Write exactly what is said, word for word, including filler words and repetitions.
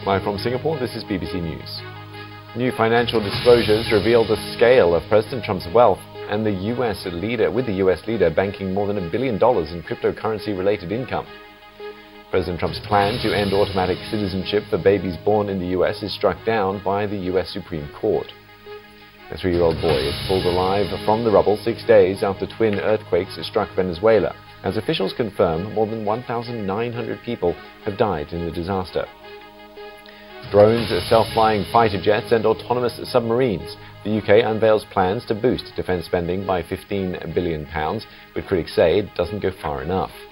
Live from Singapore, this is B B C News. New financial disclosures reveal the scale of President Trump's wealth and the U S leader, with the U S leader banking more than a billion dollars in cryptocurrency-related income. President Trump's plan to end automatic citizenship for babies born in the U S is struck down by the U S Supreme Court. A three-year-old boy is pulled alive from the rubble six days after twin earthquakes struck Venezuela, as officials confirm more than one thousand nine hundred people have died in the disaster. Drones, self-flying fighter jets and autonomous submarines. The U K unveils plans to boost defence spending by fifteen billion pounds, but critics say it doesn't go far enough.